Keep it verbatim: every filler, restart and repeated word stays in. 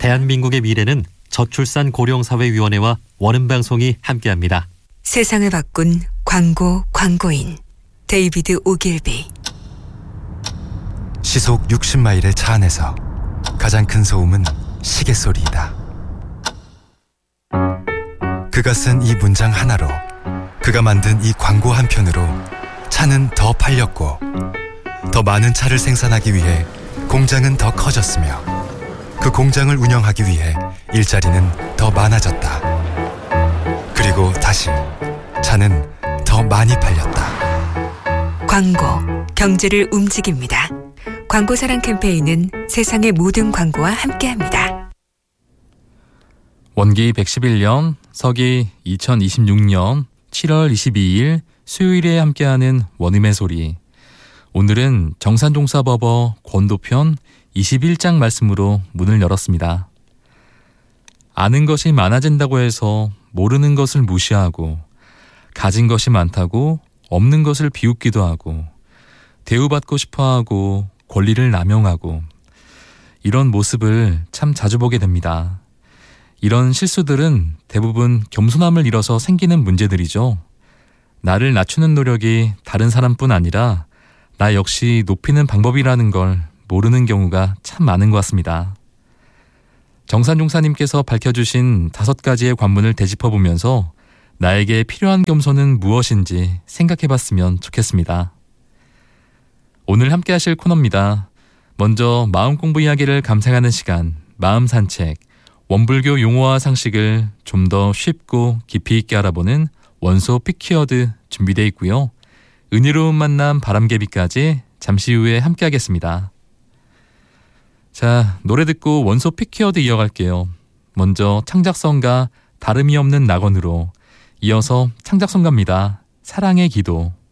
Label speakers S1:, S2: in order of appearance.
S1: 대한민국의 미래는 저출산 고령사회위원회와 원음방송이 함께합니다.
S2: 세상을 바꾼 광고 광고인 데이비드 오길비.
S3: 시속 육십 마일의 차 안에서 가장 큰 소음은 시계 소리이다. 그가 쓴 이 문장 하나로, 그가 만든 이 광고 한 편으로 차는 더 팔렸고, 더 많은 차를 생산하기 위해 공장은 더 커졌으며, 그 공장을 운영하기 위해 일자리는 더 많아졌다. 그리고 다시 차는 더 많이 팔렸다.
S2: 광고, 경제를 움직입니다. 광고사랑 캠페인은 세상의 모든 광고와 함께합니다.
S4: 원기 백십일 년, 서기 이천이십육 년 칠월 이십이일 수요일에 함께하는 원음의 소리. 오늘은 정산종사법어 권도편 이십일 장 말씀으로 문을 열었습니다. 아는 것이 많아진다고 해서 모르는 것을 무시하고, 가진 것이 많다고 없는 것을 비웃기도 하고, 대우받고 싶어하고 권리를 남용하고, 이런 모습을 참 자주 보게 됩니다. 이런 실수들은 대부분 겸손함을 잃어서 생기는 문제들이죠. 나를 낮추는 노력이 다른 사람뿐 아니라 나 역시 높이는 방법이라는 걸 모르는 경우가 참 많은 것 같습니다. 정산종사님께서 밝혀주신 다섯 가지의 관문을 되짚어보면서 나에게 필요한 겸손은 무엇인지 생각해봤으면 좋겠습니다. 오늘 함께 하실 코너입니다. 먼저 마음 공부 이야기를 감상하는 시간, 마음 산책. 원불교 용어와 상식을 좀 더 쉽고 깊이 있게 알아보는 원소 피키워드 준비되어 있고요. 은혜로운 만남 바람개비까지 잠시 후에 함께 하겠습니다. 자, 노래 듣고 원소 피키워드 이어갈게요. 먼저 창작성가 다름이 없는 낙원으로, 이어서 창작성가입니다. 사랑의 기도.